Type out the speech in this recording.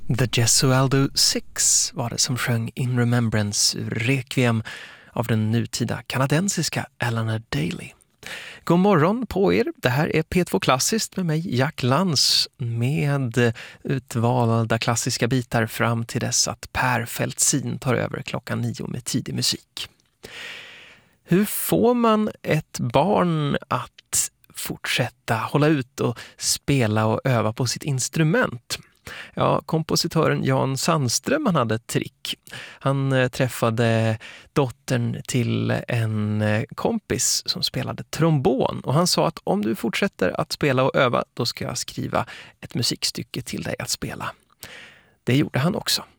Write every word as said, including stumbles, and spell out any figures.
The Gesualdo Six var det som sjöng In Remembrance ur Requiem av den nutida kanadensiska Eleanor Daly. God morgon på er, det här är P två Klassiskt med mig Jack Lantz med utvalda klassiska bitar fram till dess att Per Fältsin tar över klockan nio med tidig musik. Hur får man ett barn att fortsätta hålla ut och spela och öva på sitt instrument? Ja, kompositören Jan Sandström, han hade ett trick. Han eh, träffade dottern till en eh, kompis som spelade trombon. Och han sa att om du fortsätter att spela och öva, då ska jag skriva ett musikstycke till dig att spela. Det gjorde han också.